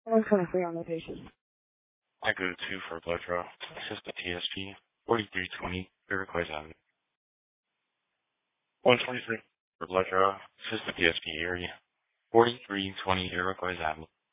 123 on the patient. I go 2 for blood draw. Assist the TSP. 4320, Iroquois Avenue. 123. For blood draw, assist the TSP area. 4320, Iroquois Avenue.